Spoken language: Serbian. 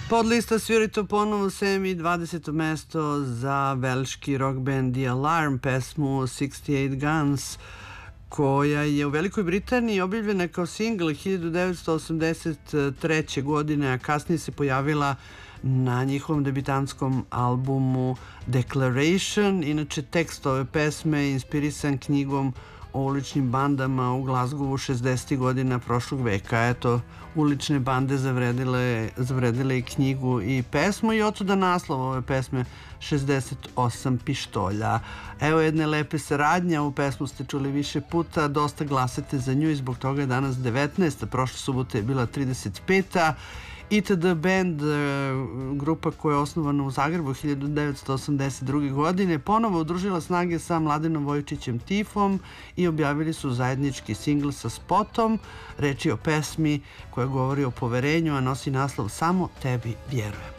Podlista sviri to ponovo semi 20. mesto za velški rock band The Alarm, pesmu 68 Guns, koja je u Velikoj Britaniji objavljena kao singl 1983. godine, a kasnije se pojavila na njihovom debitantskom albumu Declaration. Inače, tekst ove pesme je inspirisan knjigom o uličnim bandama u Glazgovu 60. godina prošlog veka. Eto, ulične bande zavredile i knjigu i pesmu i otuda naslov ove pesme 68 pištolja. Evo jedne lepe saradnje, ovu pesmu ste čuli više puta, dosta glasate za nju i zbog toga je danas 19. Prošle subote je bila 35. ITD Band, grupa koja je osnovana u Zagrebu 1982. godine, ponovo udružila snage sa Mladenom Vojčićem Tifom i objavili su zajednički singl sa spotom. Reč je o pesmi koja govori o poverenju, a nosi naslov Samo tebi vjerujem.